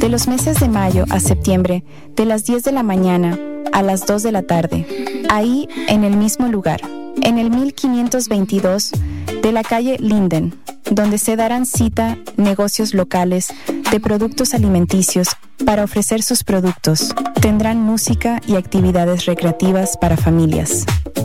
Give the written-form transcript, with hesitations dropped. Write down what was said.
de los meses de mayo a septiembre, de las 10 de la mañana a las 2 de la tarde, ahí en el mismo lugar, en el 1522 de la calle Linden, donde se darán cita negocios locales de productos alimenticios para ofrecer sus productos. Tendrán música y actividades recreativas para familias.